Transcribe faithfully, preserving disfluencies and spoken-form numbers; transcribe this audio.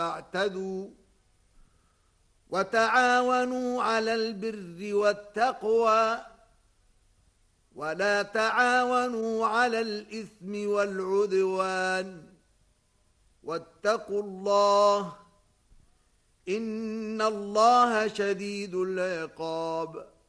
اعتدوا وتعاونوا على البر والتقوى ولا تعاونوا على الإثم والعدوان واتقوا الله إن الله شديد العقاب.